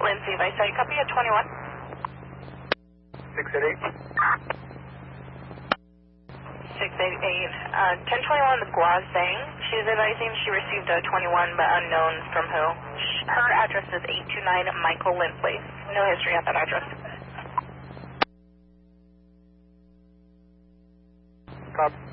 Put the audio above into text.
Lindsay, Vice, copy at 21. 688. 688. 1021, the Guazang. She's advising she received a 21, but unknown from who. Her address is 829 Michael Lynn Place. No history at that address. Copy.